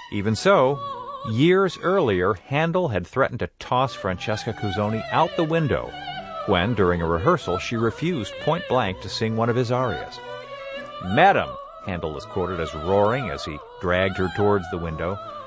Even so, years earlier, Handel had threatened to toss Francesca Cuzzoni out the window when, during a rehearsal, she refused point-blank to sing one of his arias. "Madam," Handel is quoted as roaring as he dragged her towards the window,